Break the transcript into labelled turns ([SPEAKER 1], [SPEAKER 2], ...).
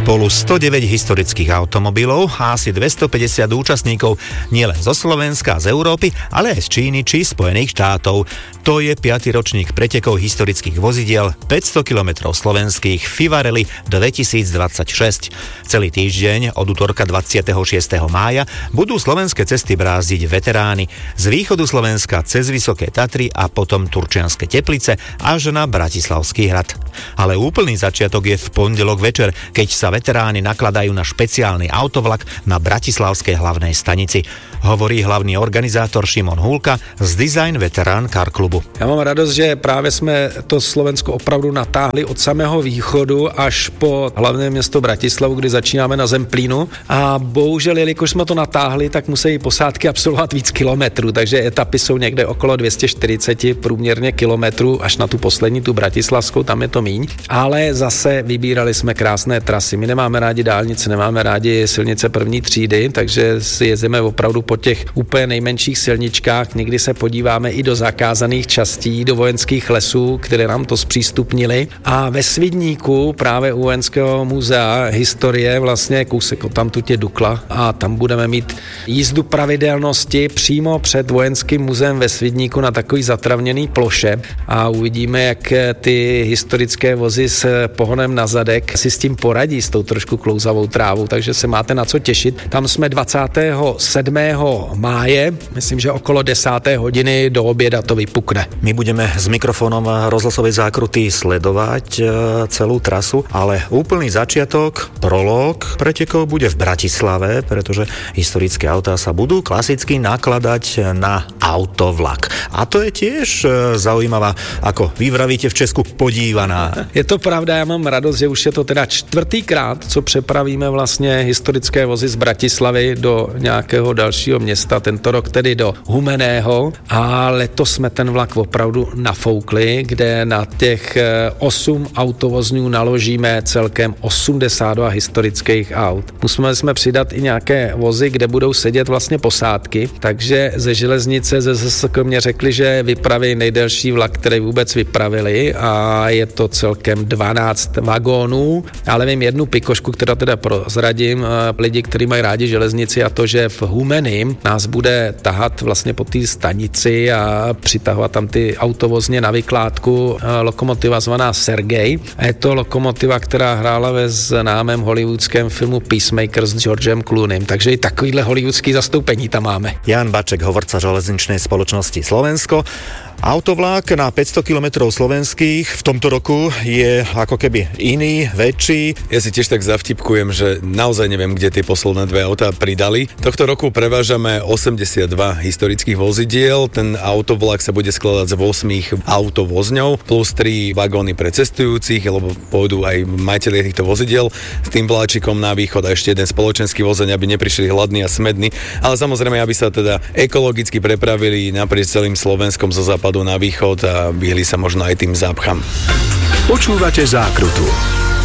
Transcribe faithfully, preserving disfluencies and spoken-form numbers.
[SPEAKER 1] Spolu stodeväť historických automobilov a asi dvestopäťdesiat účastníkov nielen zo Slovenska a z Európy, ale aj z Číny či Spojených štátov. To je piaty ročník pretekov historických vozidiel päťsto kilometrov slovenských Fivarely dvetisícdvadsaťšesť. Celý týždeň od utorka dvadsiateho šiesteho mája budú slovenské cesty brázdiť veteráni z východu Slovenska cez Vysoké Tatry a potom Turčianske Teplice až na Bratislavský hrad. Ale úplný začiatok je v pondelok večer, keď sa veteráni nakladajú na špeciálny autovlak na bratislavskej hlavnej stanici. Hovorí hlavný organizátor Šimon Húlka z Design Veterán Car Clubu.
[SPEAKER 2] Já mám radost, že právě jsme to Slovensko opravdu natáhli od samého východu až po hlavné město Bratislavu, kdy začínáme na Zemplínu. A bohužel, jelikož jsme to natáhli, tak musí posádky absolvovat víc kilometrů, takže etapy jsou někde okolo dvě stě čtyřicet průměrně kilometrů, až na tu poslední, tu bratislavskou, tam je to míň. Ale zase vybírali jsme krásné trasy. My nemáme rádi dálnice, nemáme rádi silnice první třídy, takže si jezdíme opravdu po těch úplně nejmenších silničkách. Někdy se podíváme i do zakázaných častí, do vojenských lesů, které nám to zpřístupnili. A ve Svidníku, právě u Vojenského muzea historie, vlastně kousek tam tu je Dukla a tam budeme mít jízdu pravidelnosti přímo před Vojenským muzeem ve Svidníku na takový zatravněný ploše a uvidíme, jak ty historické vozy s pohonem na zadek si s tím poradí, s tou trošku klouzavou trávou, takže se máte na co těšit. Tam jsme dvacátého sedmého máje, myslím, že okolo desáté hodiny do oběda to vypukne.
[SPEAKER 1] My budeme s mikrofónom rozhlasovej zákruty sledovať celú trasu, ale úplný začiatok, prolog pretekov bude v Bratislave, pretože historické autá sa budú klasicky nakladať na autovlak. A to je tiež zaujímavá, ako vy vravíte v Česku, podívaná.
[SPEAKER 2] Je to pravda, já mám radost, že už je to teda čtvrtýkrát, co přepravíme vlastně historické vozy z Bratislavy do nějakého dalšího města, tento rok tedy do Humenného, a letos jsme ten vlak opravdu nafoukli, kde na těch osm autovozňů naložíme celkem osmdesát dva historických aut. Musíme jsme přidat i nějaké vozy, kde budou sedět vlastně posádky, takže ze železnice ze Z S K mě řekli, že vypraví nejdelší vlak, který vůbec vypravili, a je to celkem dvanáct vagónů, ale vím jednu pikošku, která teda prozradím lidi, kteří mají rádi železnici, a to, že v Humenním nás bude tahat vlastně po té stanici a přitahovat tam ty autovozně na vykládku lokomotiva zvaná Sergej. A je to lokomotiva, která hrála ve známém hollywoodském filmu Peacemaker s Georgem Clooneym, takže i takovýhle hollywoodský zastoupení tam máme.
[SPEAKER 1] Jan Baček, hovorca železničnej spoločnosti Slovensko. Autovlak na päťsto kilometrov slovenských v tomto roku je ako keby iný, väčší.
[SPEAKER 3] Ja si tiež tak zavtipkujem, že naozaj neviem, kde tie posledné dve autá pridali. Tohto roku prevážame osemdesiatdva historických vozidiel. Ten autovlak sa bude skladať z osem autovozňov plus tri vagóny pre cestujúcich, lebo pôjdu aj majitelia týchto vozidiel s tým vláčikom na východ a ešte jeden spoločenský vozeň, aby neprišli hladní a smední, ale samozrejme, aby sa teda ekologicky prepravili naprieč celým Slovenskom zo západu na východ a vyhli sa možno aj tým zápcham.
[SPEAKER 4] Počúvate Zákrutu.